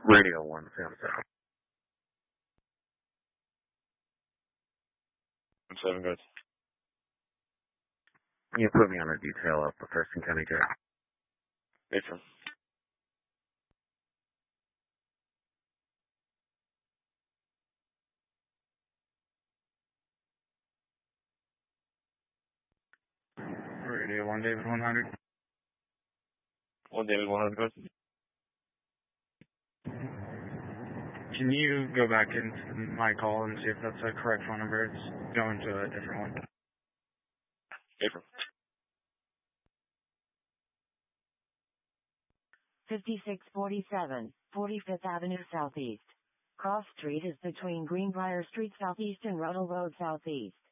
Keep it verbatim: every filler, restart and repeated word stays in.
Radio one, Sam Sam. Seven guys. You put me on a detail up the Thurston County Jail. Patron. Radio one, David one hundred. One David one hundred guys. Can you go back into my call and see if that's the correct phone number? It's going to a different one. Patron. fifty-six forty-seven, forty-fifth Avenue Southeast. Cross Street is between Greenbrier Street Southeast and Ruddle Road Southeast.